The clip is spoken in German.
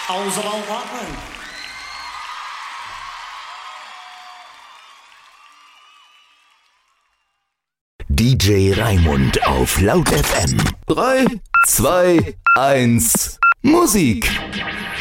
Ausraubatmen. DJ Raimund auf Laut FM. 3, 2, 1, Musik!